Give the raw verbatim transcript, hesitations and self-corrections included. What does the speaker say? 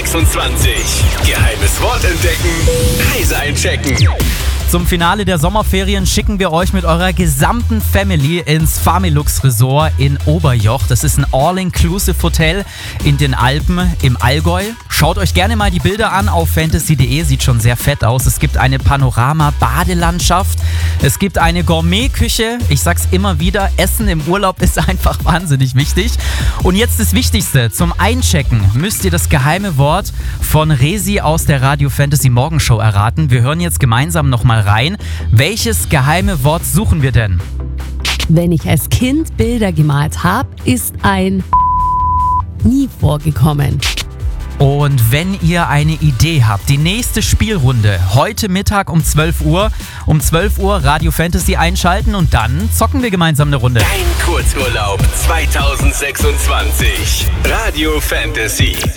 zweitausendsechsundzwanzig. Geheimes Wort entdecken, Reise einchecken. Zum Finale der Sommerferien schicken wir euch mit eurer gesamten Family ins Familux Resort in Oberjoch. Das ist ein All-Inclusive-Hotel in den Alpen im Allgäu. Schaut euch gerne mal die Bilder an auf fantasy punkt de, sieht schon sehr fett aus. Es gibt eine Panorama-Badelandschaft, es gibt eine Gourmet-Küche. Ich sag's immer wieder, Essen im Urlaub ist einfach wahnsinnig wichtig. Und jetzt das Wichtigste, zum Einchecken müsst ihr das geheime Wort von Resi aus der Radio Fantasy Morgenshow erraten. Wir hören jetzt gemeinsam nochmal rein. Welches geheime Wort suchen wir denn? Wenn ich als Kind Bilder gemalt habe, ist ein nie vorgekommen. Und wenn ihr eine Idee habt, die nächste Spielrunde heute Mittag um zwölf Uhr, um zwölf Uhr Radio Fantasy einschalten und dann zocken wir gemeinsam eine Runde. Dein Kurzurlaub zweitausendsechsundzwanzig. Radio Fantasy.